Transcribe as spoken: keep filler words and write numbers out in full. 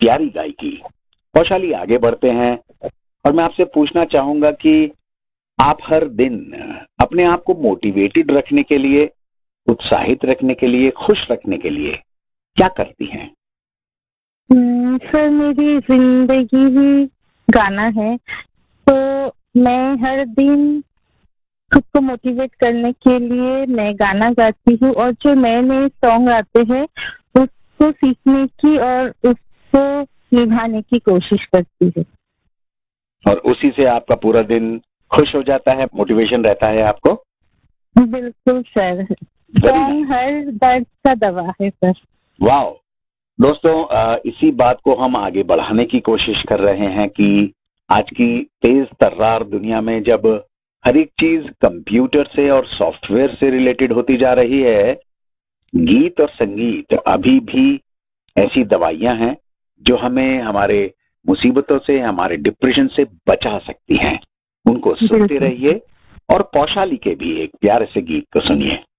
प्यारी गायकी। वैशाली, आगे बढ़ते हैं और मैं आपसे पूछना चाहूंगा कि आप हर दिन अपने आप को मोटिवेटेड रखने के लिए, उत्साहित रखने के लिए, खुश रखने के लिए क्या करती हैं? हम्म, सर मेरी जिंदगी ही गाना है, तो मैं हर दिन खुद को मोटिवेट करने के लिए मैं गाना गाती हूँ और जो नए नए सॉन्ग आते हैं उसको सीखने की और उसको निभाने की कोशिश करती हूँ। और उसी से आपका पूरा दिन खुश हो जाता है, मोटिवेशन रहता है आपको? बिल्कुल सर, Very सॉन्ग हर दर्द का दवा है सर। वाह दोस्तों, अ, इसी बात को हम आगे बढ़ाने की कोशिश कर रहे हैं कि आज की तेज तर्रार दुनिया में जब हर एक चीज कंप्यूटर से और सॉफ्टवेयर से रिलेटेड होती जा रही है, गीत और संगीत अभी भी ऐसी दवाइयां हैं जो हमें हमारे मुसीबतों से, हमारे डिप्रेशन से बचा सकती हैं। उनको सुनते बिल्कुल। रहिए और पौशाली के भी एक प्यारे से गीत को सुनिए।